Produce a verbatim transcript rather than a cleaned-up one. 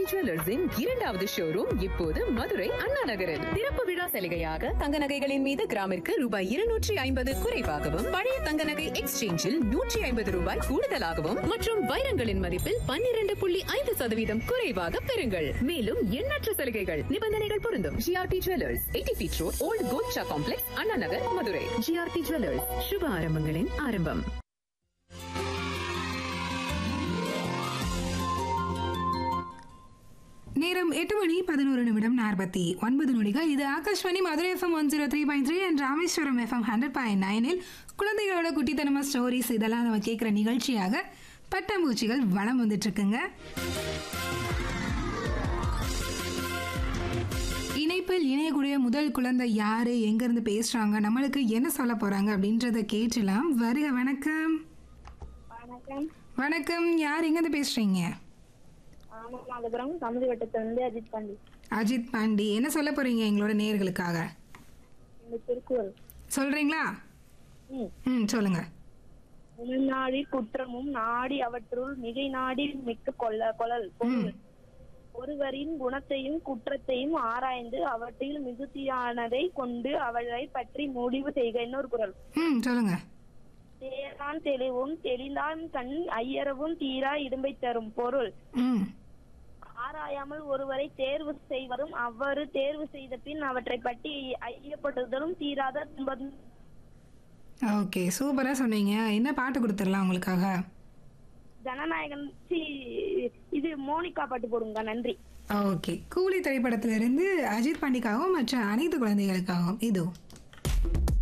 ஜுவல்லர்ஸின் இரண்டாவது ஷோரூம் இப்போது மதுரை அண்ணா நகரில் திறப்பு விழா சலுகையாக தங்க நகைகளின் மீது கிராமிற்கு ரூபாய் இருநூற்றி ஐம்பது குறைவாகவும் பழைய தங்க நகை எக்ஸ்சேஞ்சில் நூற்றி ஐம்பது ரூபாய் கூடுதலாகவும் மற்றும் வைரங்களின் மதிப்பில் பன்னிரண்டு புள்ளி ஐந்து சதவீதம் குறைவாக பெறுங்கள். மேலும் எண்ணற்ற சலுகைகள் நிபந்தனைகள் பொருந்தும். GRT jewellers, eighty feet road, volt கோல்ட்ஷா complex, Anna Nagar, Madurai. GRT jewellers, சுப ஆரம்பங்களின் ஆரம்பம். நேரம் எட்டு மணி பதினோரு நிமிடம் நாற்பத்தி ஒன்பது நொடிகள். இது Akashvani Madurai FM one zero three point three and Rameswaram FM hundred point நைனில் குழந்தைகளோட குட்டித்தனமா ஸ்டோரிஸ் இதெல்லாம் நம்ம கேட்குற நிகழ்ச்சியாக பட்டாம்பூச்சிகள் வளம் வந்துட்டு இருக்குங்க. இணைப்பில் இணையக்கூடிய முதல் குழந்தை யாரு, எங்கிருந்து பேசுறாங்க, நம்மளுக்கு என்ன சொல்ல போறாங்க அப்படின்றத கேட்டலாம். வருக. வணக்கம். வணக்கம். வணக்கம். யார் எங்கிருந்து பேசுறீங்க? அஜித் பாண்டி. அஜித் பாண்டி, என்ன சொல்ல போறீங்க எங்களோட நேயர்களுக்காக? திருக்குறள் சொல்றீங்களா? ம் சொல்லுங்க. நாடி குற்றமும் நாடி அவற்றுள் மிகை நாடி மிக்க கொள்ள கொள்ளல். ஒருவரின் குணத்தையும் குற்றத்தையும் ஆராய்ந்து அவற்றில் மிகுதியானதை கொண்டு அவளை பற்றி முடிவு செய்க. இன்னொரு குறள். ம் சொல்லுங்க. தேரான் தெளிவும் தெளிந்தான் கண் ஐயரவும் தீரா இடும்பை தரும். பொருள். ம் ஆராயாமல் ஒருவரை தேர்வு செய்வதும் அவ்வாறு தேர்வு செய்த பின் அவற்றை பற்றி ஐயப்படுதலும் தீராத துன்பம். ஓகே, சூப்பரா சொன்னீங்க. என்ன பாட்டு கொடுத்துடலாம் உங்களுக்காக? ஜனநாயகன் இது மோனிகா பாட்டு போடுங்க. நன்றி. ஓகே, கூலி திரைப்படத்திலிருந்து அஜித் பாண்டிக்காகவும் மற்ற அனைத்து குழந்தைகளுக்காகவும் இதோ.